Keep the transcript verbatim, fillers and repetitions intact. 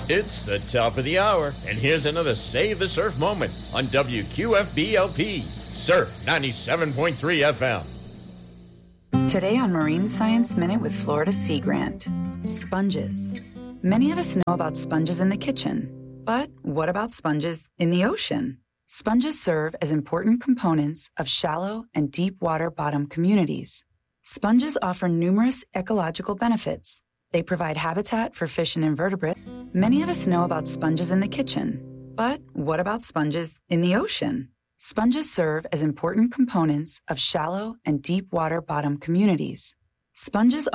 It's the top of the hour, and here's another Save the Surf moment on W Q F B L P, Surf ninety-seven point three F M. Today on Marine Science Minute with Florida Sea Grant. Sponges. Many of us know about sponges in the kitchen, but what about sponges in the ocean? Sponges serve as important components of shallow and deep water bottom communities. Sponges offer numerous ecological benefits. They provide habitat for fish and invertebrates. Many of us know about sponges in the kitchen, but what about sponges in the ocean? Sponges serve as important components of shallow and deep water bottom communities. Sponges